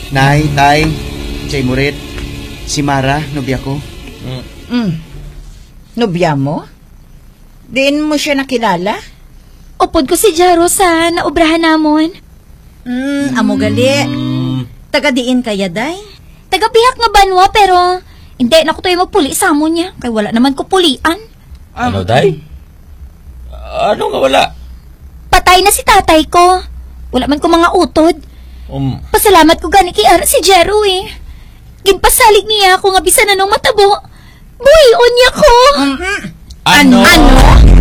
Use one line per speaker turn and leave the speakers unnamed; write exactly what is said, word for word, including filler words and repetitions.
Nay, tay, Chay Murit, si Mara, nobya ko.
Mm.
Mm. Nobya mo? Diin mo siya nakilala?
Upod ko si Jaro sa naubrahan namon.
Hmm, amo gali. Taga diin kaya, day?
Taga-bihak nga banwa pero hindi na ko tayo magpuli sa amon niya. Kaya wala naman ko pulian.
Ano, day? Ano nga wala?
Patay na si tatay ko. Wala man ko mga utod.
Um,
Pasalamat ko gani kay Ara si Jero eh. Ginpasalig niya ako nga bisan anong matabo. Buhayon niya ko.
Mhm.
ano?
Ano?